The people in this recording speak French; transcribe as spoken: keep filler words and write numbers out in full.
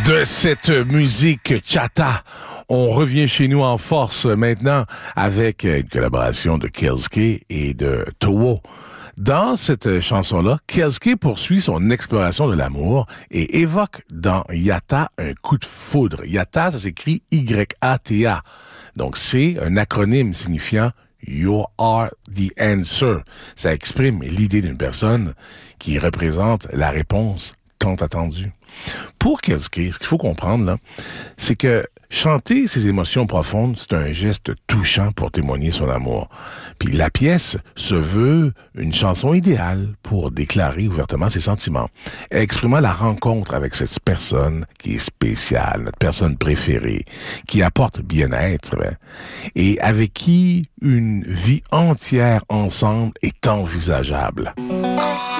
De cette musique chata, on revient chez nous en force maintenant avec une collaboration de Kelske et de Towo. Dans cette chanson-là, Kelske poursuit son exploration de l'amour et évoque dans Yata un coup de foudre. Yata, ça s'écrit Y A T A. Donc c'est un acronyme signifiant You are the answer. Ça exprime l'idée d'une personne qui représente la réponse tant attendue. Pour Kelske, ce qu'il faut comprendre, là, c'est que chanter ses émotions profondes, c'est un geste touchant pour témoigner son amour. Puis la pièce se veut une chanson idéale pour déclarer ouvertement ses sentiments, exprimant la rencontre avec cette personne qui est spéciale, notre personne préférée, qui apporte bien-être et avec qui une vie entière ensemble est envisageable.